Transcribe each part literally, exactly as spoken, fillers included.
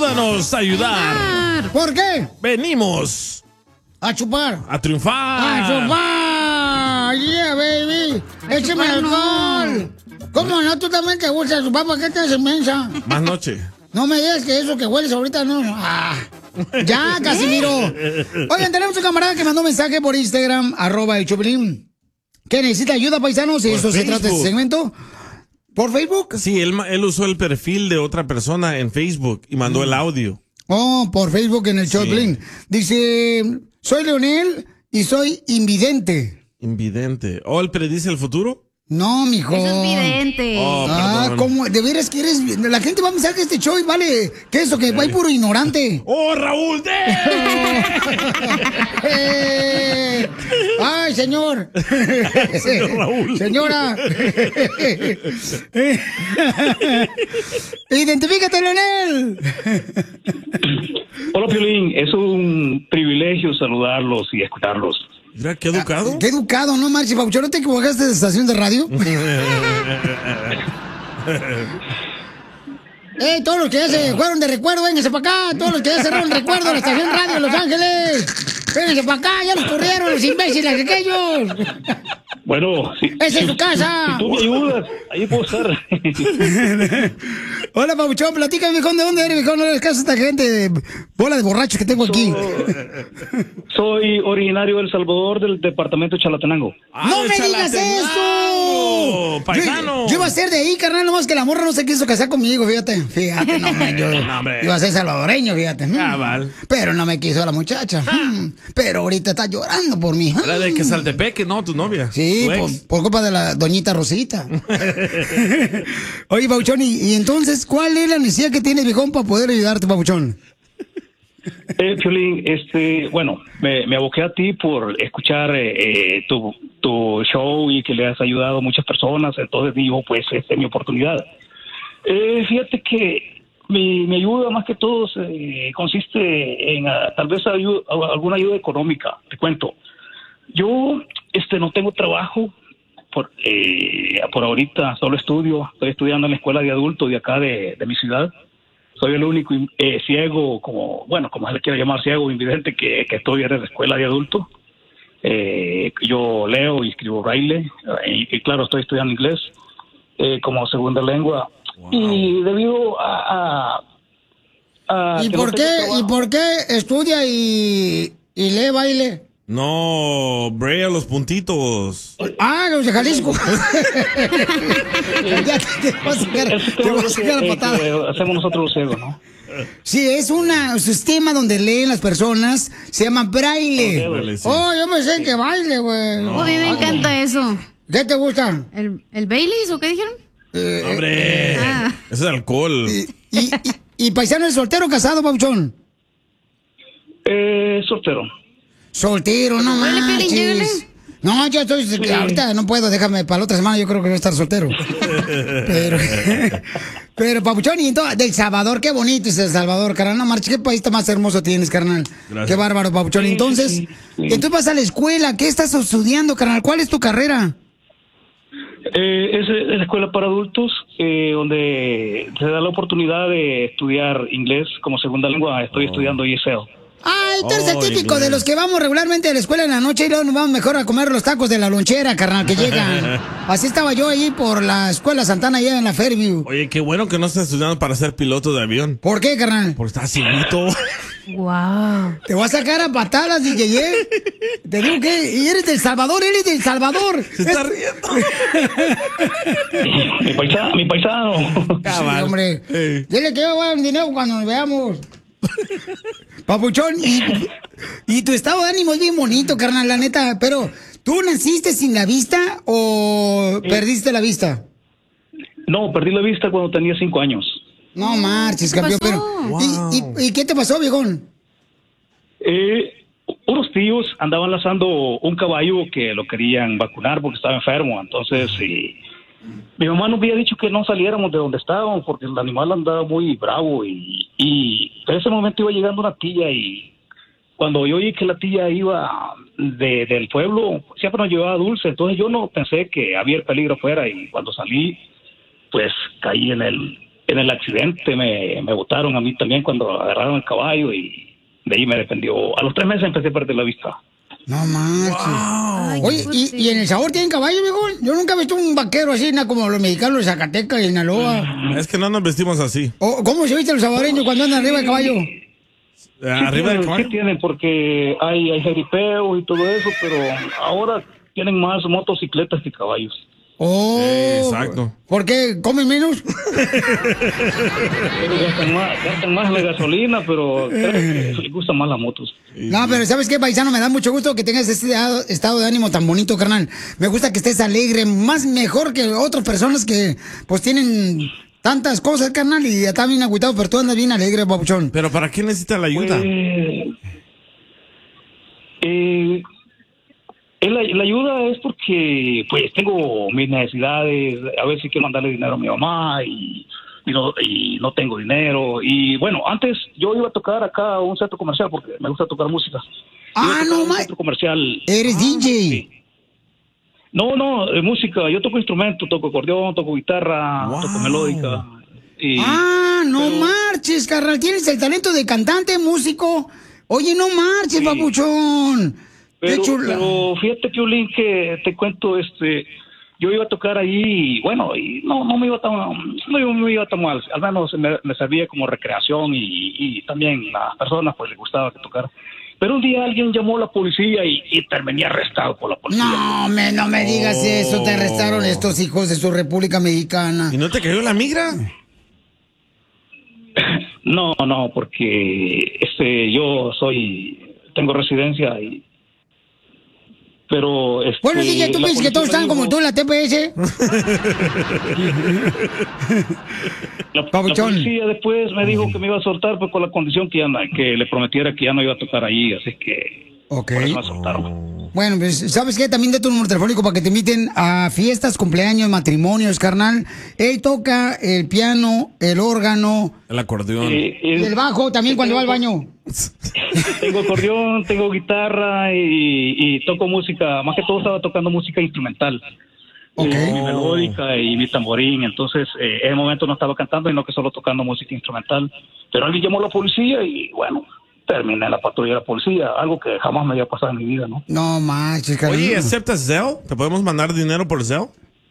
ayúdanos a ayudar. ¿Por qué? Venimos a chupar. A triunfar. A chupar. Yeah, baby. Échame alcohol. ¿Cómo no? Tú también te gusta chupar. ¿Para qué te haces mensa? Más noche. No me digas que eso que hueles ahorita no. Ah. Ya, Casimiro. Oigan, tenemos un camarada que mandó un mensaje por Instagram, arroba el Choplin, que necesita ayuda, paisanos, y eso se trata de este segmento. ¿Por Facebook? Sí, él, él usó el perfil de otra persona en Facebook y mandó mm. el audio. Oh, por Facebook en el Choplin. Sí. Dice, soy Leonel y soy invidente. Invidente. ¿O él predice el futuro? No, mijo. Eso es vidente. Oh, ah, ¿cómo? ¿De veras que eres? La gente va a pensar que este show vale. ¿Qué es eso? Que va puro ignorante. ¡Oh, Raúl! De... eh, ¡Ay, señor! señor Raúl. Señora. Identifícate, Leonel. Hola, Piolín. Es un privilegio saludarlos y escucharlos. Mira, qué educado. Qué educado, ¿no, Marchi Paucho? ¿No te equivocaste de estación de radio? ¡Eh, todos los que ya se fueron de recuerdo, vénganse para acá! ¡Todos los que ya cerraron recuerdo de la estación radio de Los Ángeles! ¡Vénganse para acá! ¡Ya los corrieron, los imbéciles aquellos! Bueno, si, ¡esa si, es tu casa! Si, si tú me ayudas, ahí puedo estar. Hola, Pabuchón, platícame, viejón, ¿de dónde eres, viejón? No le des caso a esta gente, bola de borrachos que tengo aquí. So, soy originario de El Salvador, del departamento de Chalatenango. Ah, ¡no me digas eso! ¡Paisano! Yo, yo iba a ser de ahí, carnal, nomás que la morra no se quiso casar conmigo, fíjate. Fíjate, no, me, yo no, iba a ser salvadoreño, fíjate. Ah, vale. Pero no me quiso la muchacha. Pero ahorita está llorando por mí. Era de que Saltepeque, ¿no? Tu novia. Sí, por, por culpa de la doñita Rosita. Oye, Pabuchón, ¿y, y entonces cuál es la necesidad que tienes, viejón, para poder ayudarte, Pabuchón? Eh, Piolín, este, bueno, me, me aboqué a ti por escuchar eh, tu, tu show y que le has ayudado a muchas personas, entonces digo, pues, esta es mi oportunidad. Eh, fíjate que mi, mi ayuda más que todo eh, consiste en uh, tal vez ayuda, alguna ayuda económica, te cuento. Yo este, no tengo trabajo por, eh, por ahorita, solo estudio, estoy estudiando en la escuela de adultos de acá de, de mi ciudad. Soy el único eh, ciego, como bueno, como se le quiera llamar, ciego, invidente, que, que estoy en la escuela de adultos. Eh, yo leo y escribo braille, y, y claro, estoy estudiando inglés eh, como segunda lengua. Wow. Y debido a... a, a ¿Y, por no qué, ¿Y por qué estudia y, y lee baile? No, braille a los puntitos. Ah, los de Jalisco. Ya te, te vas a sacar, te vas a sacar la patada. Eh, hacemos nosotros los ciegos, ¿no? Sí, es una, un sistema donde leen las personas, se llama braille. Okay, sí. Oh, yo me sé que baile, güey. No. Oh, a mí me encanta eso. ¿Qué te gusta? ¿El, el Baileys o qué dijeron? Eh, ¡Hombre! Ah. Eso es alcohol. ¿Y, y, y, y paisano es soltero o casado, Pauchón? Eh, soltero. Soltero, no manches. No, yo estoy, sí. ahorita no puedo, déjame para la otra semana, yo creo que voy a estar soltero. pero, pero, Papuchón, y entonces, del Salvador, qué bonito es El Salvador, carnal. No marches, qué país más hermoso tienes, carnal. Gracias. Qué bárbaro, Papuchón. Sí, entonces, sí, sí. entonces vas a la escuela, ¿qué estás estudiando, carnal? ¿Cuál es tu carrera? Eh, es, es la escuela para adultos, eh, donde se da la oportunidad de estudiar inglés como segunda lengua. Estoy oh. estudiando E S L. Ay, tú eres oh, el típico de los que vamos regularmente a la escuela en la noche y luego nos vamos mejor a comer los tacos de la lonchera, carnal, que llegan. Así estaba yo ahí por la escuela Santana allá en la Fairview. Oye, qué bueno que no estás estudiando para ser piloto de avión. ¿Por qué, carnal? Porque estás cieguito. Wow. Te voy a sacar a patadas, D J. Te digo que y eres del Salvador, eres del Salvador. Se está riendo. mi paisano, mi paisano. Sí, hombre. Hey. Dile que yo voy a dar un dinero cuando nos veamos. Papuchón, y, y tu estado de ánimo es bien bonito, carnal, la neta, pero ¿tú naciste sin la vista o eh, perdiste la vista? No, perdí la vista cuando tenía cinco años. No marches, campeón, pero wow. ¿y, y, ¿y qué te pasó, viejón? Eh, unos tíos andaban lazando un caballo que lo querían vacunar porque estaba enfermo, entonces sí. Mi mamá nos había dicho que no saliéramos de donde estábamos porque el animal andaba muy bravo y, y en ese momento iba llegando una tía y cuando yo oí que la tía iba de, del pueblo, siempre nos llevaba dulce, entonces yo no pensé que había el peligro afuera y cuando salí, pues caí en el en el accidente me, me botaron a mí también cuando agarraron el caballo y de ahí me defendió. A los tres meses empecé a perder la vista. No manches. Ay, Oye, qué ¿y, fuerte. ¿y en El Sabor tienen caballo, viejo? Yo nunca he visto un vaquero así, nada como los mexicanos de Zacatecas y Sinaloa. Es que no nos vestimos así. ¿O ¿Cómo se viste los saboreños cuando andan arriba del caballo? Eh, Sí Arriba del tienen, caballo. sí tienen, porque hay, hay jeripeos y todo eso, pero ahora tienen más motocicletas que caballos. Oh, Sí, exacto. ¿Por qué? ¿Comen menos? Pero gastan más, gastan más la gasolina, pero creo que les gustan más las motos. No, pero ¿sabes qué, paisano? Me da mucho gusto que tengas este estado- estado de ánimo tan bonito, carnal. Me gusta que estés alegre, más mejor que otras personas que pues tienen tantas cosas, carnal, y ya están bien agüitados, pero tú andas bien alegre, papuchón. Pero ¿para qué necesita la ayuda? Pues, eh, eh, la, la ayuda es porque pues tengo mis necesidades, a veces quiero mandarle dinero a mi mamá y, y, no, y no tengo dinero. Y bueno, antes yo iba a tocar acá a un centro comercial porque me gusta tocar música. Iba a Ah, tocar no, a un ma- centro comercial. Eres D J. Sí. No, no, eh, música. Yo toco instrumento, toco acordeón, toco guitarra, Wow. toco melódica. Y, Ah, no pero- marches, carnal. Tienes el talento de cantante, músico. Oye, no marches, Sí. papuchón. Qué Pero, chula. pero fíjate, Piolín, que te cuento, este, yo iba a tocar ahí y bueno, y no, no me iba tan, no me iba tan mal. Al menos me, me servía como recreación y, y también a las personas pues les gustaba que tocara. Pero un día alguien llamó a la policía y, y terminé arrestado por la policía. No, me, no me digas eso. Te Oh. arrestaron estos hijos de su República Mexicana. ¿Y no te cayó la migra? No, no, porque este, yo soy, tengo residencia y, pero este. Bueno, D J, ¿tú la piensas que policía todos están me como dijo- tú en la T P S? La, la Pabuchón. policía después me dijo que me iba a soltar, pues con la condición que, ya no- que le prometiera que ya no iba a tocar allí, así que Ok. por eso me soltaron. Bueno, pues, ¿sabes qué? También de tu número telefónico para que te inviten a fiestas, cumpleaños, matrimonios, carnal. Él toca el piano, el órgano El acordeón. Eh, y eh, el bajo también cuando va al baño. tengo acordeón, tengo guitarra y, y toco música, más que todo estaba tocando música instrumental. Ok. Eh, mi melódica y mi tamborín, entonces eh, en el momento no estaba cantando, sino que solo tocando música instrumental. Pero alguien llamó a la policía y bueno, terminé en la patrulla de la policía, algo que jamás me había pasado en mi vida, ¿no? No manches, carnal. Oye, ¿aceptas Zelle? ¿Te podemos mandar dinero por Zelle?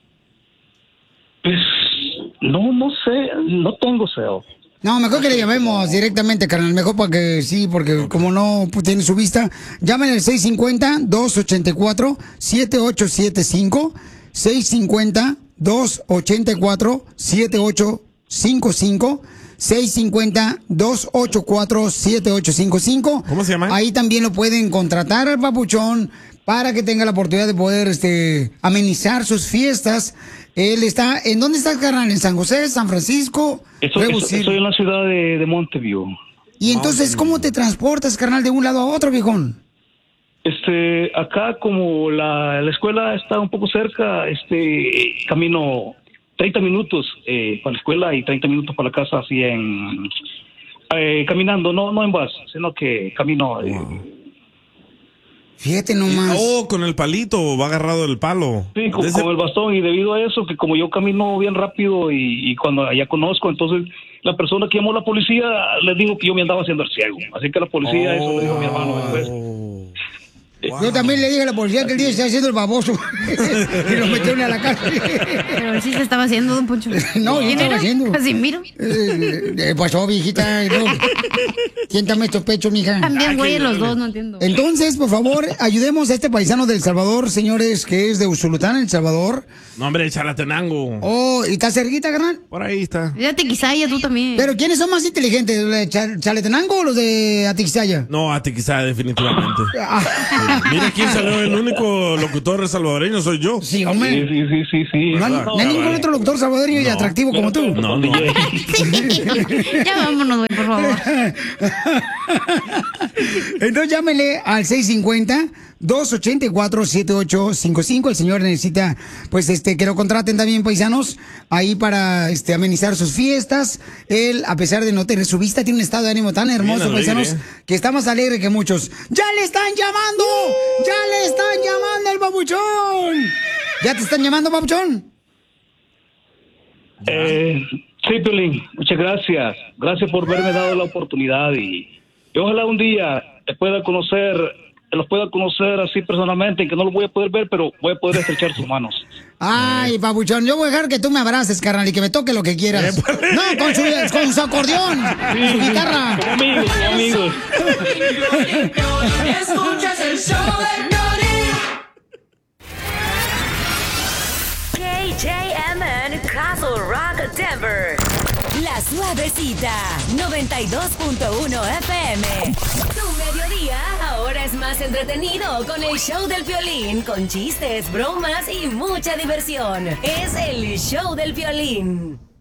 Pues no, no sé, no tengo C E O. No, mejor que le llamemos directamente, carnal. Mejor para que sí, porque como no pues, tiene su vista, llamen al seis cinco cero, dos ocho cuatro, siete ocho siete cinco, seis cinco cero, dos ocho cuatro, siete ocho cinco cinco, seis cinco cero, dos ocho cuatro, siete ocho cinco cinco. ¿Cómo se llama? Ahí también lo pueden contratar al papuchón para que tenga la oportunidad de poder este amenizar sus fiestas. Él está, ¿en dónde está, carnal? ¿En San José, San Francisco? Eso, Rebus eso- City. estoy en la ciudad de, de Mountain Y entonces, ¿cómo te transportas, carnal, de un lado a otro, viejón? Este, acá como la, la escuela está un poco cerca, este, camino treinta minutos eh, para la escuela y treinta minutos para la casa, así en, eh, caminando, no, no en bus, sino que camino. eh, Fíjate nomás. Oh, con el palito, va agarrado el palo. Sí, con, De ese- con el bastón, y debido a eso, que como yo camino bien rápido y, y cuando ya conozco, entonces la persona que llamó a la policía les dijo que yo me andaba haciendo el ciego. Así que la policía, eso le dijo a mi hermano después. Oh. Yo también le dije a la policía que el día está haciendo el baboso. Y lo metieron a la cárcel. Pero él sí se estaba haciendo, don Poncho. No, yo ¿Quién estaba era? haciendo. Así miro. Eh, eh, pasó, viejita. y luego, Siéntame estos pechos, mija. También, güey, los dos, no entiendo. Entonces, por favor, ayudemos a este paisano del Salvador, señores, que es de Usulután, El Salvador. No, hombre, Chalatenango. Oh, ¿y está cerquita, carnal? Por ahí está. Fíjate, Quisaya, tú también. Pero ¿quiénes son más inteligentes? ¿Los de Chal- Chalatenango o los de Atixaya? No, a ti quizá, definitivamente. Ah, Mira quién salió, el único locutor salvadoreño soy yo. sí, Sí, hombre. sí, sí, sí, sí. No, hay- claro, no hay ningún vale. otro locutor salvadoreño y No. atractivo como tú. No, no. Ya vámonos, güey, por favor. Entonces llámele al seis cinco cero, dos ocho cuatro, siete ocho cinco cinco. El señor necesita, pues, este, que lo contraten también, paisanos, ahí para este, amenizar sus fiestas. Él, a pesar de no tener su vista, tiene un estado de ánimo tan hermoso, alegre. paisanos, que está más alegre que muchos. ¡Ya le están llamando! ¡Ya le están llamando al babuchón! ¿Ya te están llamando, babuchón? Eh, Sí, Piolín, muchas gracias. Gracias por haberme dado la oportunidad y, y ojalá un día te pueda conocer, los pueda conocer así personalmente, que no los voy a poder ver, pero voy a poder estrechar sus manos. Ay, papuchón, yo voy a dejar que tú me abraces, carnal, y que me toque lo que quieras. No, con su, con su acordeón, sí, su guitarra. Como amigos, como amigos. Escuchas el show de Piolín. K J M N Castle Rock, Denver. La Suavecita, noventa y dos punto uno F M. Tu mediodía ahora es más entretenido con el show del Piolín, con chistes, bromas y mucha diversión. Es el show del Piolín.